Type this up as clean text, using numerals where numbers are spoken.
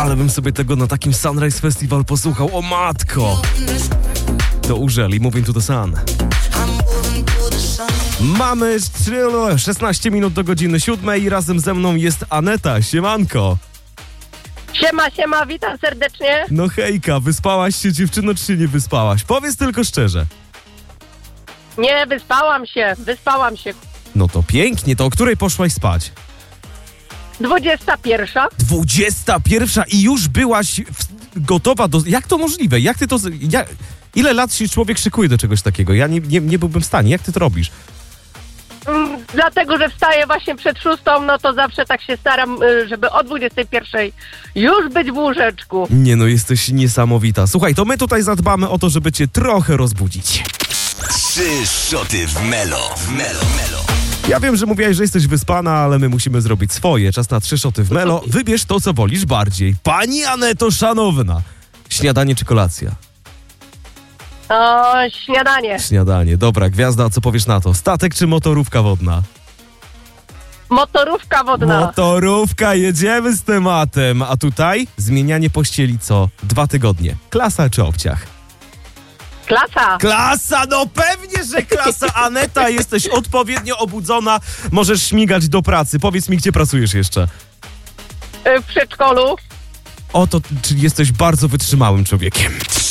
Ale bym sobie tego na takim Sunrise Festival posłuchał. O matko! To Urzeli, Moving to the Sun. Mamy 16 minut do godziny 7 i razem ze mną jest Aneta. Siemanko. Siema, witam serdecznie. No hejka, wyspałaś się dziewczyno, czy się nie wyspałaś? Powiedz tylko szczerze. Nie, wyspałam się. No to pięknie, to o której poszłaś spać? 21. 21 i już byłaś gotowa do... Jak to możliwe? Jak ty to... Ile lat się człowiek szykuje do czegoś takiego? Ja nie byłbym w stanie. Jak ty to robisz? Dlatego, że wstaję właśnie przed 6, no to zawsze tak się staram, żeby o 21 już być w łóżeczku. Nie no, jesteś niesamowita. Słuchaj, to my tutaj zadbamy o to, żeby cię trochę rozbudzić. 3 szoty w Melo. Ja wiem, że mówiłaś, że jesteś wyspana, ale my musimy zrobić swoje. Czas na 3 szoty w Melo. Wybierz to, co wolisz bardziej. Pani Aneto szanowna. Śniadanie czy kolacja? O, śniadanie. Śniadanie. Dobra, Gwiazda, co powiesz na to? Statek czy motorówka wodna? Motorówka wodna. Motorówka, jedziemy z tematem. A tutaj zmienianie pościeli co 2 tygodnie. Klasa czy obciach? Klasa. Klasa, no pewnie, że klasa. Aneta, jesteś odpowiednio obudzona. Możesz śmigać do pracy. Powiedz mi, gdzie pracujesz jeszcze? W przedszkolu. Oto, czyli jesteś bardzo wytrzymałym człowiekiem.